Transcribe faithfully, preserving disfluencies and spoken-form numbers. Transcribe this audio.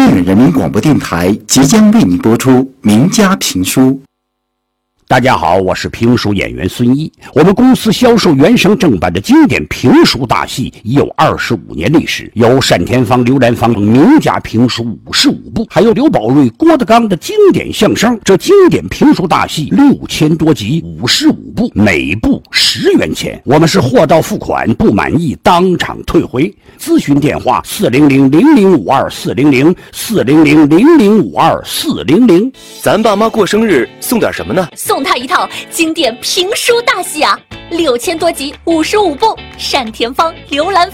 西远人民广播电台即将为你播出名家评书。 大家好，我是评书演员孙一。我们公司销售原声正版的经典评书大戏已有二十五年历史，有单田芳、刘兰芳名家评书五十五部，还有刘宝瑞、郭德纲的经典相声。这经典评书大戏六千多集，五十五部，每部十元钱。我们是货到付款，不满意当场退回。咨询电话：四零零零零五二四零零四零零零零五二四零零。 咱爸妈过生日送点什么呢？ 送他一套经典评书大戏啊，六千多集，五十五部，单田芳、刘兰芳。